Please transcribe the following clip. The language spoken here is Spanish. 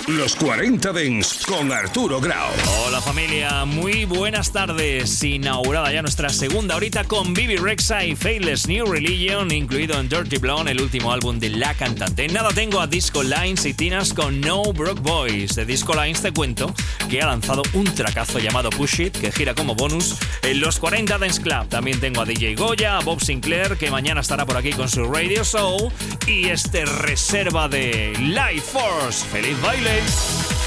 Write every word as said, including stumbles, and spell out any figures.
Los cuarenta Dance con Arturo Grau. Hola familia, muy buenas tardes. Inaugurada ya nuestra segunda horita con Bibi Rexha y Faithless New Religion, incluido en Dirty Blonde, el último álbum de la cantante. Nada tengo a Disco Lines y Tinas con No Broke Boys. De Disco Lines te cuento que ha lanzado un tracazo llamado Push It, que gira como bonus en los cuarenta Dance Club. También tengo a D J Goya, a Bob Sinclair, que mañana estará por aquí con su Radio Show, y este reserva de Light Force. ¡Feliz baile!